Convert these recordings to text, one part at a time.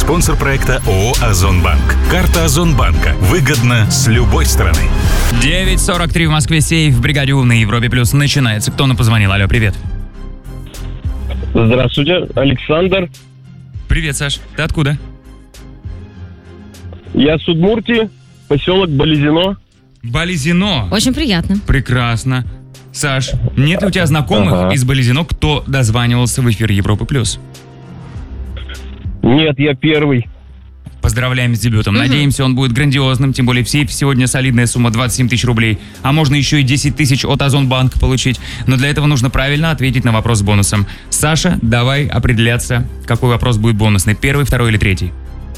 Спонсор проекта ООО «Озонбанк». Карта Озонбанка. Выгодно с любой стороны. 9:43 в Москве. Сейф в бригаде «У» на Европе Плюс начинается. Кто нам позвонил? Алло, привет. Здравствуйте, Александр. Привет, Саш. Ты откуда? Я с Удмуртии, поселок Болезино. Болезино. Очень приятно. Прекрасно. Саш, нет ли у тебя знакомых из Болезино, кто дозванивался в эфир Европы Плюс? Нет, я первый. Поздравляем с дебютом. Надеемся, он будет грандиозным. Тем более в сейфе сегодня солидная сумма 27 тысяч рублей. А можно еще и 10 тысяч от Озонбанка получить. Но для этого нужно правильно ответить на вопрос с бонусом. Саша, давай определяться, какой вопрос будет бонусный. Первый, второй или третий?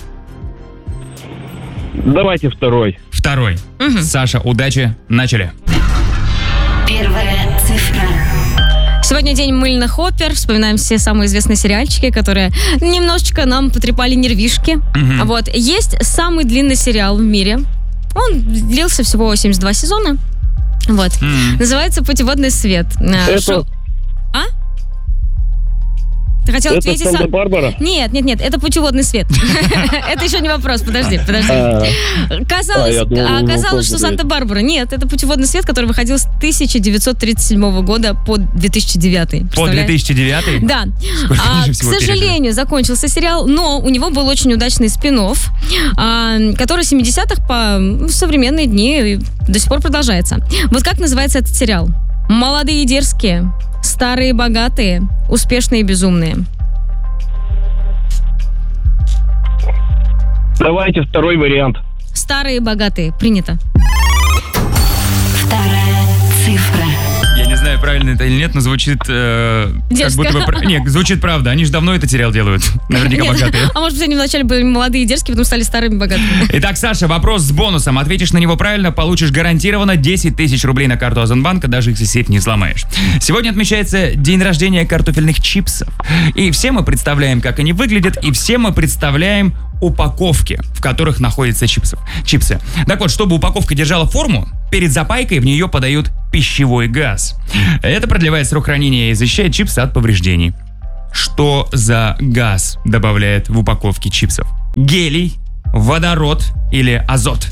Давайте второй. Второй. Саша, удачи. Начали. Первая цифра. Сегодня день мыльных опер. Вспоминаем все самые известные сериальчики, которые немножечко нам потрепали нервишки. Вот. Есть самый длинный сериал в мире. Он длился всего 72 сезона. Вот. Называется «Путеводный свет». Это... Ты хотел Это ответить Санта-Барбара? Нет, это «Путеводный свет». Это еще не вопрос, подожди. Оказалось, что Санта-Барбара. Нет, это «Путеводный свет», который выходил с 1937 года по 2009. По 2009? Да. К сожалению, закончился сериал, но у него был очень удачный спин-офф, который в 70-х по современные дни до сих пор продолжается. Вот как называется этот сериал? «Молодые и дерзкие», «Старые и богатые», «Успешные и безумные». Давайте второй вариант. «Старые и богатые». Принято. Вторая цифра. Я не знаю, правильно это или нет, но звучит... как будто бы... Нет, звучит правда. Они же давно этот сериал делают. Наверняка богатые. А может быть, они вначале были молодые и дерзкие, потом стали старыми и богатыми. Итак, Саша, вопрос с бонусом. Ответишь на него правильно, получишь гарантированно 10 тысяч рублей на карту Озонбанка, даже если сейф не сломаешь. Сегодня отмечается день рождения картофельных чипсов. И все мы представляем, как они выглядят, и все мы представляем упаковки, в которых находятся чипсы. Так вот, чтобы упаковка держала форму, перед запайкой в нее подают пищевой газ. Это продлевает срок хранения и защищает чипсы от повреждений. Что за газ добавляет в упаковке чипсов? Гелий, водород или азот?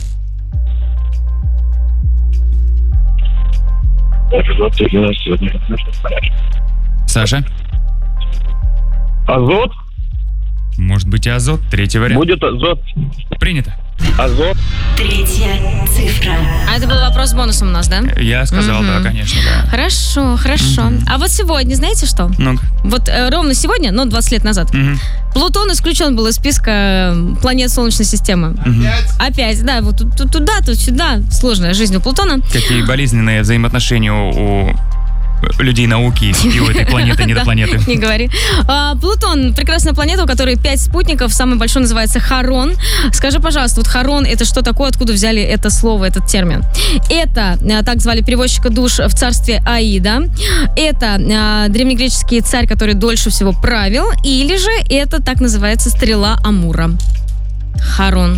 Саша? Азот? Может быть и азот? Третий вариант. Будет азот. Принято. Азот. Третья цифра. А это был вопрос с бонусом у нас, да? Я сказал, да, конечно, да. Хорошо. А вот сегодня, знаете что? Ну-ка. Вот ровно сегодня, 20 лет назад, Плутон исключен был из списка планет Солнечной системы. Опять, да, вот туда, тут сюда. Сложная жизнь у Плутона. Какие болезненные взаимоотношения у людей науки и у этой планеты, недопланеты. Не говори. Плутон — прекрасная планета, у которой 5 спутников. Самый большой называется Харон. Скажи, пожалуйста, вот Харон — это что такое? Откуда взяли это слово, этот термин? Это, так звали перевозчика душ в царстве Аида. Это древнегреческий царь, который дольше всего правил. Или же это так называется стрела Амура. Харон.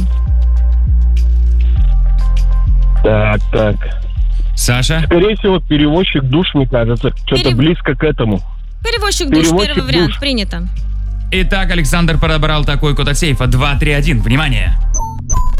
Так. Саша? Скорее всего, перевозчик душ, мне кажется. Что-то близко к этому. Перевозчик душ, первый вариант, принято. Итак, Александр подобрал такой код от сейфа. 231. Внимание!